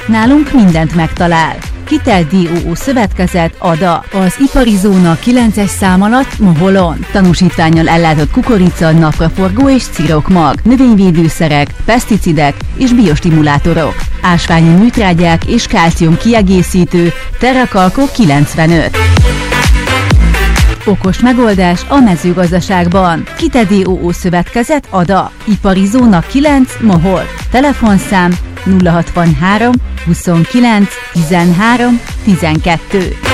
Nálunk mindent megtalál. Kitel DOO szövetkezet ADA. Az ipari zóna 9-es szám alatt Moholon. Tanúsítvánnyal ellátott kukorica, napraforgó és cirokmag, növényvédőszerek, peszticidek és biostimulátorok. Ásványi műtrágyák és kálcium kiegészítő, Terrakalko 95. Okos megoldás a mezőgazdaságban. Kitel DOO szövetkezet ADA. Ipari zóna 9 Mohol. Telefonszám 063 29 13 12.